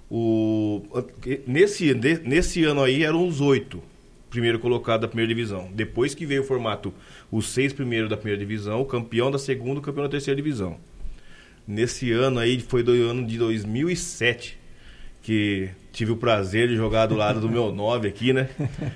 Nesse ano aí eram os 8 primeiro colocado da primeira divisão. Depois que veio o formato, os 6 primeiros da primeira divisão, o campeão da segunda, o campeão da terceira divisão. Nesse ano aí, foi do ano de 2007, que tive o prazer de jogar do lado do meu 9 aqui, né?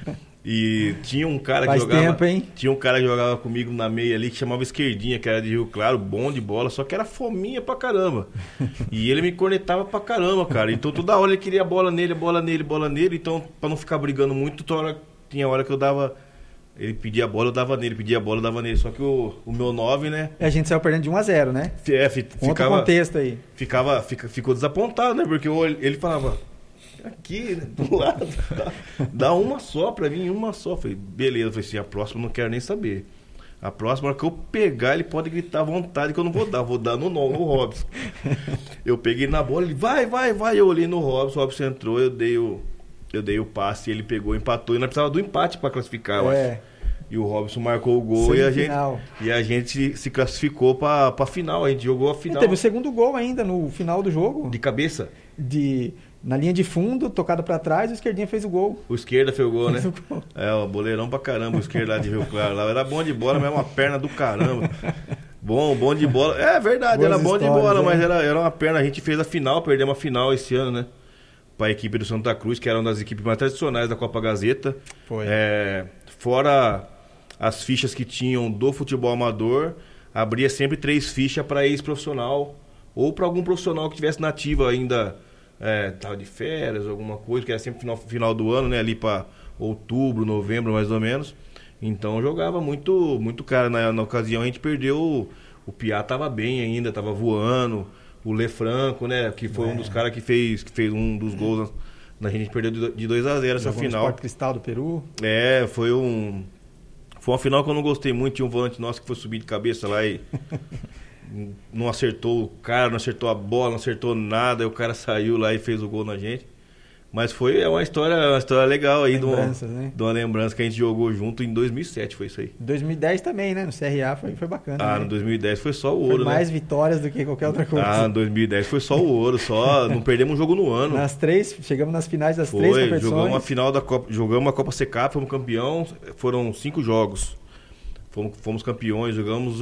E tinha um cara que jogava. Tempo, hein? Tinha um cara que jogava comigo na meia ali, que chamava Esquerdinha, que era de Rio Claro, bom de bola, só que era fominha pra caramba. E ele me cornetava pra caramba, cara. Então toda hora ele queria bola nele. Então, pra não ficar brigando muito, tinha hora que eu dava. Ele pedia a bola, eu dava nele, Só que o meu 9, né? A gente saiu perdendo de 1-0, né? Conta o contexto aí. Ficou desapontado, né? Porque ele falava, aqui, né, do lado, dá uma só pra mim, uma só. Eu falei, beleza, assim, a próxima eu não quero nem saber. A próxima hora que eu pegar, ele pode gritar à vontade que eu não vou dar no Robson. Eu peguei na bola, ele vai. Eu olhei no Robson, o Robson entrou, eu dei o passe, ele pegou, empatou, e nós precisávamos do empate para classificar, eu acho. E o Robson marcou o gol e a gente se classificou para a final. A gente jogou a final. E teve o segundo gol ainda no final do jogo. De cabeça? Na linha de fundo, tocado para trás, o Esquerdinha fez o gol. O Esquerda fez o gol, né? O boleirão pra caramba, o Esquerda lá de Rio Claro. Lá era bom de bola, mas uma perna do caramba. Bom de bola. É verdade, boas era bom de bola, mas era uma perna. A gente fez a final, perdemos a final esse ano, né? Para a equipe do Santa Cruz, que era uma das equipes mais tradicionais da Copa Gazeta. Foi. Fora as fichas que tinham do futebol amador, abria sempre 3 fichas para ex-profissional ou para algum profissional que tivesse nativa ainda, tava de férias, alguma coisa, que era sempre final do ano, né? Ali para outubro, novembro, mais ou menos. Então jogava muito cara. Na ocasião a gente perdeu, o Piá tava bem ainda, tava voando. O Lê Franco, né? Que foi um dos caras que fez um dos gols. A gente perdeu de 2-0 essa final. No Sport Cristal do Peru. Foi uma final que eu não gostei muito. Tinha um volante nosso que foi subir de cabeça lá e não acertou o cara, não acertou a bola, não acertou nada. Aí o cara saiu lá e fez o gol na gente. Mas foi uma história legal aí, de uma lembrança que a gente jogou junto em 2007, foi isso aí. 2010 também, né? No CRA foi bacana. No 2010 foi só o ouro, foi mais vitórias do que qualquer outra coisa. No 2010 foi só o ouro, não perdemos um jogo no ano. Chegamos nas finais das 3 competições. Jogamos a final da Copa, jogamos a Copa Secap, fomos campeão, foram 5 jogos. Fomos campeões, jogamos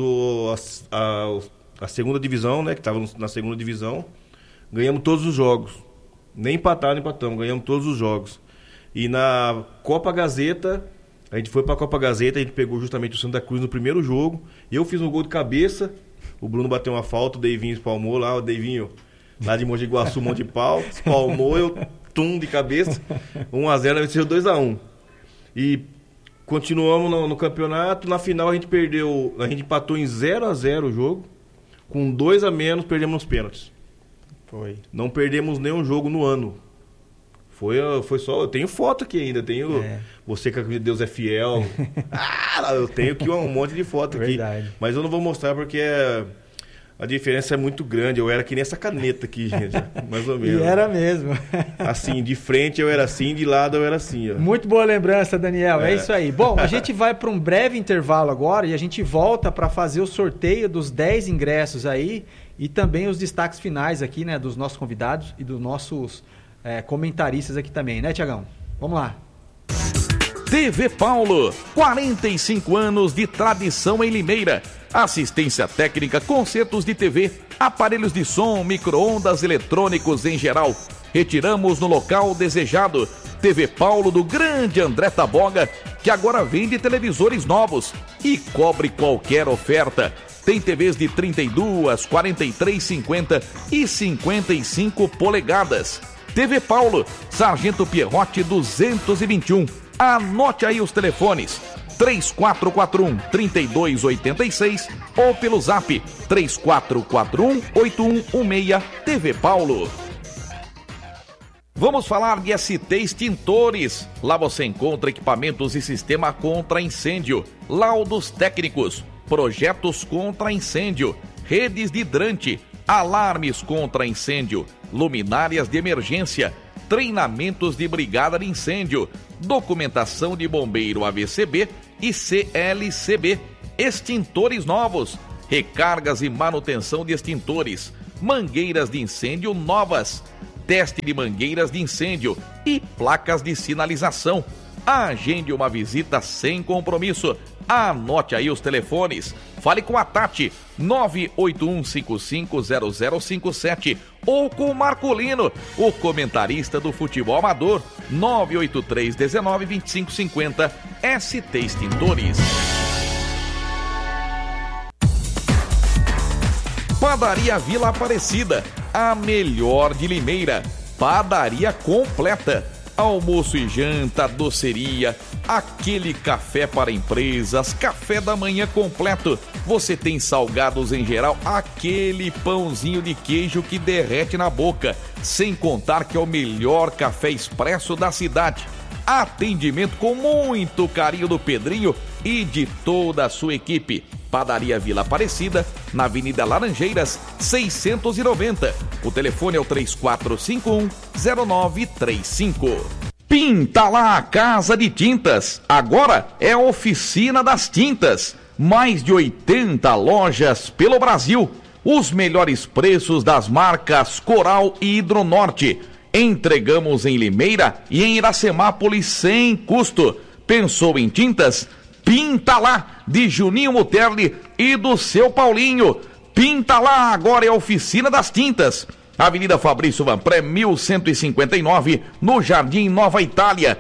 a segunda divisão, né? Que estava na segunda divisão. Ganhamos todos os jogos. Nem empatamos, ganhamos todos os jogos. E na Copa Gazeta, a gente foi pra Copa Gazeta, a gente pegou justamente o Santa Cruz no primeiro jogo. Eu fiz um gol de cabeça, o Bruno bateu uma falta, o Deivinho espalmou lá, o Deivinho lá de Mogi Guaçu, Monte de Pau, espalmou, eu de cabeça, 1-0, venceu 2-1. E continuamos no campeonato, na final a gente empatou em 0-0 o jogo, com 2 a menos, perdemos nos pênaltis. Não perdemos nenhum jogo no ano. Foi só. Eu tenho foto aqui ainda. Você que acredita que Deus é fiel. Eu tenho aqui um monte de foto aqui. Mas eu não vou mostrar porque a diferença é muito grande. Eu era que nem essa caneta aqui, gente. Mais ou menos. E era mesmo. Assim, de frente eu era assim, de lado eu era assim. Ó. Muito boa lembrança, Daniel. É isso aí. Bom, a gente vai para um breve intervalo agora e a gente volta para fazer o sorteio dos 10 ingressos aí. E também os destaques finais aqui, né, dos nossos convidados e dos nossos comentaristas aqui também, né, Tiagão? Vamos lá. TV Paulo, 45 anos de tradição em Limeira. Assistência técnica, concertos de TV, aparelhos de som, micro-ondas, eletrônicos em geral. Retiramos no local desejado. TV Paulo do grande André Taboga, que agora vende televisores novos e cobre qualquer oferta. Tem TVs de 32, 43, 50 e 55 polegadas. TV Paulo, Sargento Pierrotti 221. Anote aí os telefones: 3441-3286 ou pelo zap 3441-8116. TV Paulo. Vamos falar de ST Extintores. Lá você encontra equipamentos e sistema contra incêndio, laudos técnicos, projetos contra incêndio, redes de hidrante, alarmes contra incêndio, luminárias de emergência, treinamentos de brigada de incêndio, documentação de bombeiro AVCB e CLCB, extintores novos, recargas e manutenção de extintores, mangueiras de incêndio novas. teste de mangueiras de incêndio e placas de sinalização. Agende uma visita sem compromisso. Anote aí os telefones. Fale com a Tati, 981550057, ou com o Marcolino, o comentarista do futebol amador, 983192550, ST Extintores. Padaria Vila Aparecida, a melhor de Limeira. Padaria completa. Almoço e janta, doceria, aquele café para empresas, café da manhã completo. Você tem salgados em geral, aquele pãozinho de queijo que derrete na boca. Sem contar que é o melhor café expresso da cidade. Atendimento com muito carinho do Pedrinho e de toda a sua equipe. Padaria Vila Aparecida, na Avenida Laranjeiras, 690. O telefone é o 3451-0935. Pinta lá a Casa de Tintas. Agora é a Oficina das Tintas. Mais de 80 lojas pelo Brasil. Os melhores preços das marcas Coral e Hidronorte. Entregamos em Limeira e em Iracemápolis sem custo. Pensou em tintas? Pinta lá, de Juninho Muterli e do seu Paulinho. Pinta lá, agora é a Oficina das Tintas. Avenida Fabrício Vanpré, 1159, no Jardim Nova Itália,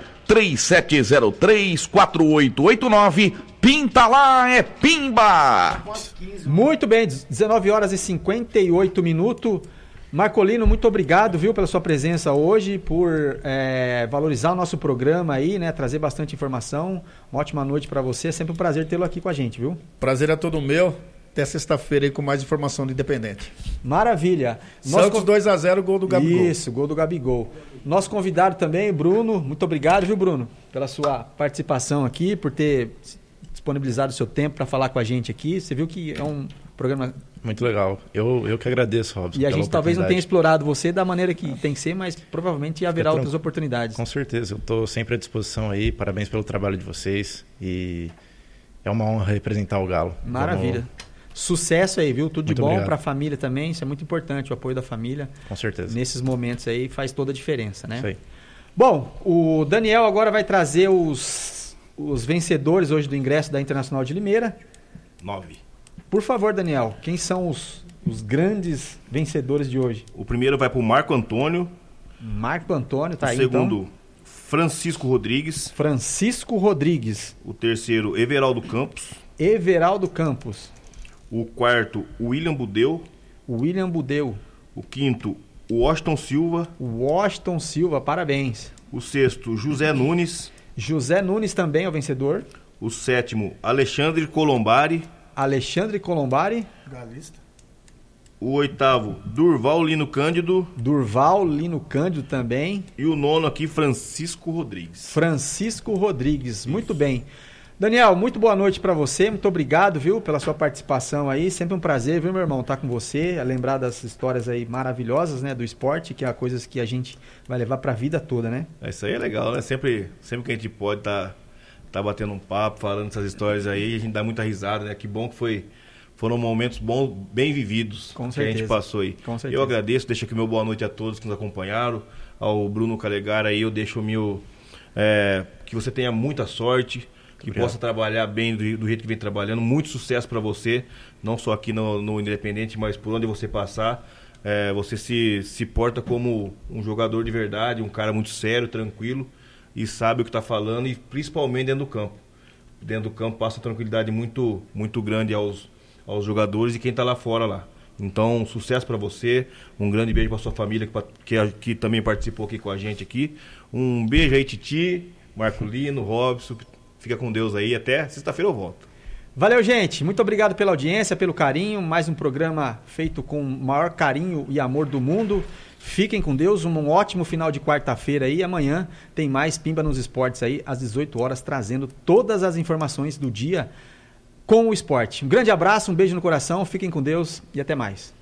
3703-4889. Pinta lá, é Pimba! Muito bem, 19 horas e 58 minutos. Marcolino, muito obrigado, viu, pela sua presença hoje, por valorizar o nosso programa aí, né, trazer bastante informação. Uma ótima noite para você, é sempre um prazer tê-lo aqui com a gente, viu? Prazer é todo meu. Até sexta-feira aí com mais informação do Independente. Maravilha. Santos 2-0, gol do Gabigol. Isso, gol do Gabigol. Nosso convidado também, Bruno, muito obrigado, viu, Bruno, pela sua participação aqui, por ter disponibilizado o seu tempo para falar com a gente aqui. Você viu que é um programa... Muito legal. Eu que agradeço, Robson. E a gente talvez não tenha explorado você da maneira que tem que ser, mas provavelmente haverá outras oportunidades. Com certeza. Eu estou sempre à disposição aí. Parabéns pelo trabalho de vocês. E é uma honra representar o Galo. Maravilha. Sucesso aí, viu? Tudo de bom para a família também. Isso é muito importante, o apoio da família. Com certeza. Nesses momentos aí faz toda a diferença, né? Isso aí. Bom, o Daniel agora vai trazer os vencedores hoje do ingresso da Internacional de Limeira. 9. Por favor, Daniel, quem são os grandes vencedores de hoje? O primeiro vai para o Marco Antônio. Marco Antônio, tá aí então. O segundo, então. Francisco Rodrigues. Francisco Rodrigues. O terceiro, Everaldo Campos. Everaldo Campos. O quarto, William Budeu. William Budeu. O quinto, Washington Silva. Washington Silva, parabéns. O sexto, José Nunes. José Nunes também é o vencedor. O sétimo, Alexandre Colombari. Alexandre Colombari. Galista. O oitavo, Durval Lino Cândido. Durval Lino Cândido também. E o nono aqui, Francisco Rodrigues. Francisco Rodrigues, isso. Muito bem. Daniel, muito boa noite para você, muito obrigado, viu, pela sua participação aí, sempre um prazer, viu, meu irmão, estar com você, a lembrar das histórias aí maravilhosas, né, do esporte, que é coisas que a gente vai levar para a vida toda, né? Isso aí é legal, né, sempre que a gente pode tá batendo um papo, falando essas histórias aí, a gente dá muita risada, né, que bom que foram momentos bons, bem vividos, com que certeza. A gente passou aí. Com certeza. Eu agradeço, deixo aqui meu boa noite a todos que nos acompanharam, ao Bruno Calegara aí, eu deixo o meu, que você tenha muita sorte, que obrigado. Possa trabalhar bem do jeito que vem trabalhando. Muito sucesso para você, não só aqui no Independente, mas por onde você passar. Você se porta como um jogador de verdade, um cara muito sério, tranquilo e sabe o que está falando, e principalmente dentro do campo. Dentro do campo passa uma tranquilidade muito, muito grande aos jogadores e quem está lá fora lá. Então, sucesso para você, um grande beijo para sua família que também participou aqui com a gente aqui. Um beijo aí, Titi, Marcolino, Robson. Fica com Deus aí, até sexta-feira eu volto. Valeu, gente. Muito obrigado pela audiência, pelo carinho. Mais um programa feito com o maior carinho e amor do mundo. Fiquem com Deus, um ótimo final de quarta-feira aí. Amanhã tem mais Pimba nos Esportes aí, às 18 horas, trazendo todas as informações do dia com o esporte. Um grande abraço, um beijo no coração, fiquem com Deus e até mais.